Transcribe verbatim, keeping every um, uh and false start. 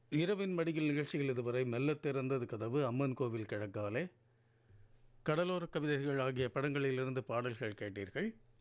இரவின் மடியில் நிகழ்ச்சிகள் இதுவரை மெல்லத் திறந்தது கதவு, அம்மன் கோவில் கிழக்காலே, கடலோர கவிதைகள் ஆகிய படங்களிலிருந்து பாடல்கள் கேட்டீர்கள்.